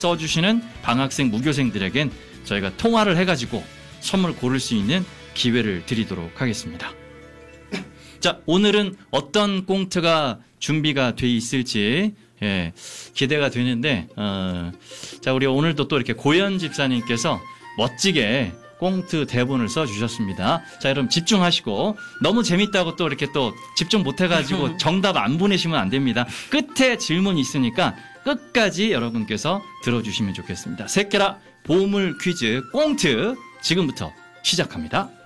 써주시는 방학생 무교생들에겐 저희가 통화를 해가지고 선물 고를 수 있는 기회를 드리도록 하겠습니다. 자, 오늘은 어떤 꽁트가 준비가 돼 있을지 기대가 되는데 자, 우리 오늘도 또 이렇게 고현 집사님께서 멋지게 꽁트 대본을 써주셨습니다. 자, 여러분 집중하시고 너무 재밌다고 또 이렇게 또 집중 못해가지고 정답 안 보내시면 안 됩니다. 끝에 질문이 있으니까 끝까지 여러분께서 들어주시면 좋겠습니다. 새끼라 보물 퀴즈 꽁트 지금부터 시작합니다.